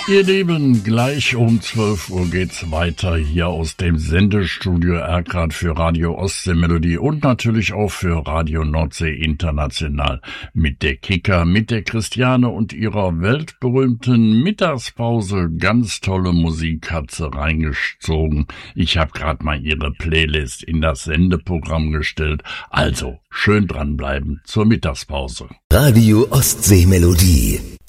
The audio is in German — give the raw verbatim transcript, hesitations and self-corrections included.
Ihr Lieben, gleich um zwölf Uhr geht's weiter hier aus dem Sendestudio Erkrath für Radio Ostseemelodie und natürlich auch für Radio Nordsee International mit der Kicker, mit der Christiane und ihrer weltberühmten Mittagspause. Ganz tolle Musik hat sie reingezogen. Ich habe gerade mal ihre Playlist in das Sendeprogramm gestellt. Also schön dranbleiben zur Mittagspause. Radio Ostseemelodie.